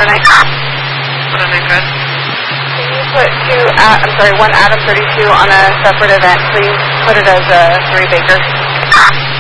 tonight. What are they good? Can you put one Adam 32 on a separate event, please? Put it as a 3 Baker.